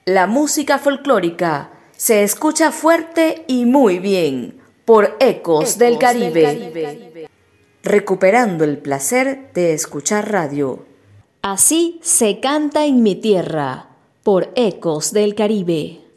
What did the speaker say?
La música folclórica se escucha fuerte y muy bien por Ecos del Caribe. Recuperando el placer de escuchar radio. Así se canta en mi tierra por Ecos del Caribe.